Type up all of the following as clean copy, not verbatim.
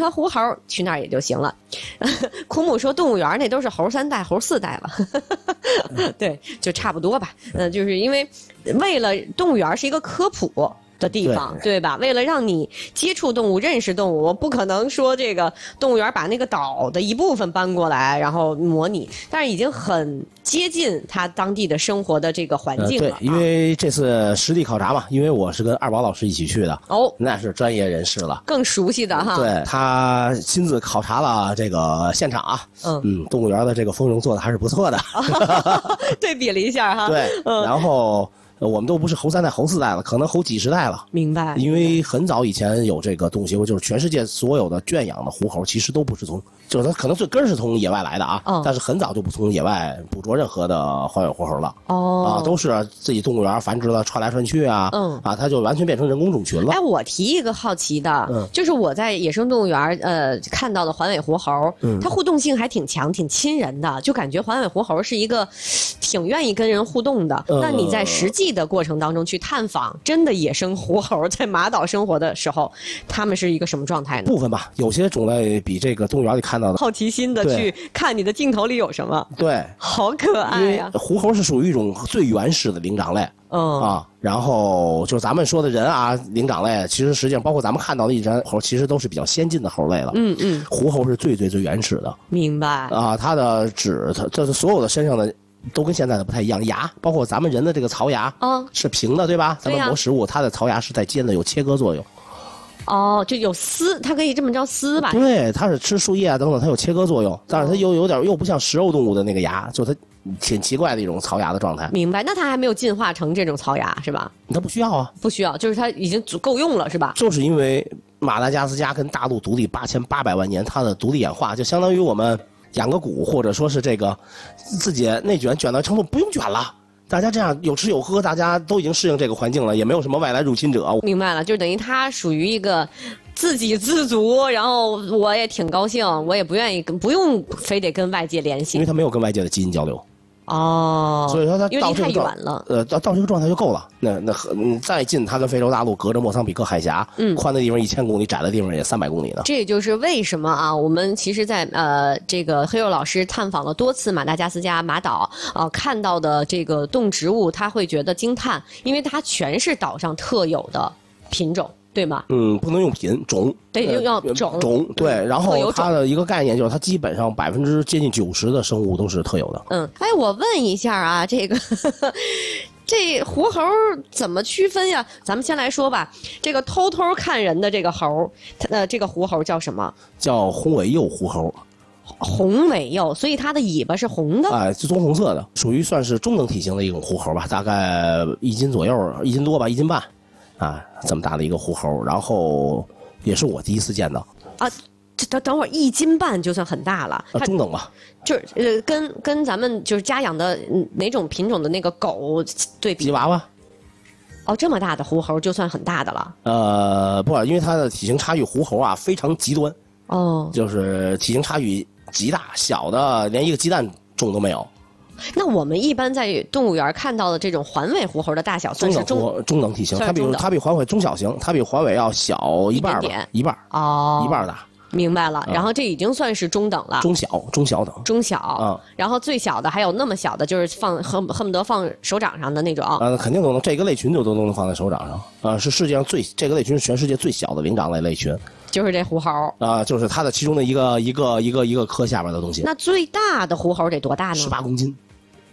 欢狐猴，去那儿也就行了。枯木说动物园那都是猴3代、猴4代了，对，就差不多吧。就是因为为了动物园是一个科普的地方， 对吧？为了让你接触动物、认识动物，我不可能说这个动物园把那个岛的一部分搬过来，然后模拟，但是已经很接近它当地的生活的这个环境了。 对，因为这次实地考察嘛，因为我是跟二宝老师一起去的， 哦， 那是专业人士了， 更熟悉的哈。 对，他亲自考察了这个现场啊，动物园的这个丰容做的还是不错的， 对比了一下哈。 对，然后。我们都不是猴3代、猴4代了，可能猴几十代了。 明白。 因为很早以前有这个动物协会，就是全世界所有的圈养的狐猴，其实都不是从，就是它可能最根是从野外来的啊，但是很早就不从野外捕捉任何的环尾狐猴了。都是自己动物园繁殖了，传来传去啊。它就完全变成人工种群了。 哎，我提一个好奇的，就是我在野生动物园看到的环尾狐猴，它互动性还挺强，挺亲人的，就感觉环尾狐猴是一个挺愿意跟人互动的。那你在实际的过程当中去探访真的野生狐猴在马岛生活的时候，他们是一个什么状态呢？ 部分吧，有些种类比这个动物园里看到的好奇心的去看你的镜头里有什么。 对， 好可爱呀！ 狐猴是属于一种最原始的灵长类。然后就是咱们说的人啊，灵长类，其实实际上包括咱们看到的一只猴，其实都是比较先进的猴类了。狐猴是最原始的。 明白啊，它的它就是所有的身上的都跟现在的不太一样，牙包括咱们人的这个槽牙是平的，对吧？咱们磨食物，它的槽牙是在尖的，有切割作用。 就有丝，它可以这么着丝吧？ 对，它是吃树叶啊等等，它有切割作用，但是它又不像食肉动物的那个牙，就它挺奇怪的一种槽牙的状态。 明白，那它还没有进化成这种槽牙是吧？ 它不需要啊， 不需要，就是它已经够用了是吧？ 就是因为马达加斯加跟大陆独立8800万年，它的独立演化就相当于我们养个蛊，或者说是这个自己内卷到程度不用卷了。大家这样有吃有喝，大家都已经适应这个环境了，也没有什么外来入侵者。 明白了，就等于它属于一个自给自足，然后我也挺高兴，我也不愿意不用非得跟外界联系， 因为它没有跟外界的基因交流。所以说它到这个太远了， 到这个状态就够了。那再近，它跟非洲大陆隔着莫桑比克海峡，宽的地方1000公里，窄的地方也300公里呢。 这也就是为什么啊，我们其实在这个黑肉老师探访了多次马达加斯加马岛看到的这个动植物，他会觉得惊叹，因为它全是岛上特有的品种。对吗？ 不能用品种， 对，要种对。然后它的一个概念就是，它基本上接近90%的生物都是特有的。 我问一下啊，这个这狐猴怎么区分呀？咱们先来说吧，这个偷看人的这个猴，这个狐猴叫什么？ 叫红尾鼬狐猴。 红尾鼬，所以它的尾巴是红的， 棕红色的，属于算是中等体型的一种狐猴吧，大概1斤左右，1斤多吧，1斤半。这么大的一个狐猴，然后也是我第一次见到啊。这等会儿1斤半就算很大了， 中等吧。 就是跟咱们就是家养的哪种品种的那个狗对比， 吉娃娃。 这么大的狐猴就算很大的了。 不，因为它的体型差距，狐猴啊非常极端。就是体型差距极大，小的连一个鸡蛋重都没有。 那我们一般在动物园看到的这种环尾狐猴的大小算是中等体型，它比环尾中小型，它比环尾要小一半吧，一半一半大。 明白了，然后这已经算是中等了， 中小等， 中小。然后最小的还有那么小的，就是恨不得放手掌上的那种。 肯定都能，这个类群都能放在手掌上。是世界上这个类群是全世界最小的灵长类群。 就是这狐猴就是它的其中的一个科下边的东西。 那最大的狐猴得多大呢 ？18公斤。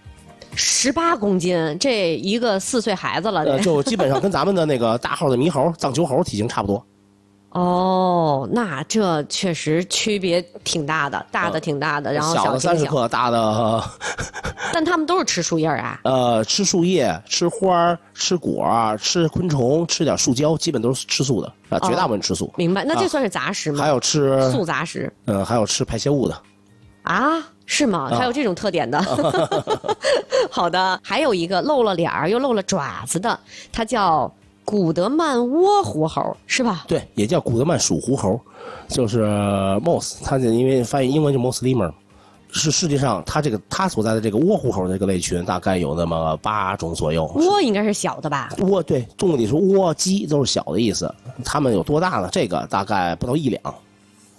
18公斤，这一个4岁孩子了。 就基本上跟咱们的那个大号的猕猴、藏球猴体型差不多。 那这确实区别挺大的，大的挺大的，然后小的30克，大的。 但他们都是吃树叶啊。 吃树叶、吃花、吃果、吃昆虫、吃点树胶，基本都是吃素的绝大部分吃素。 明白，那这算是杂食吗？ 还有吃素杂食。 还有吃排泄物的。 是吗？还有这种特点的。好的，还有一个露了脸又露了爪子的，它叫古德曼窝狐猴，是吧？ 对，也叫古德曼属狐猴，就是 moss， 它因为翻译英文就 moss lemur， 是世界上它所在的这个窝狐猴这个类群，大概有那么8种左右。 窝应该是小的吧？ 窝对，中文里说窝鸡都是小的意思。它们有多大呢？这个大概不到1两。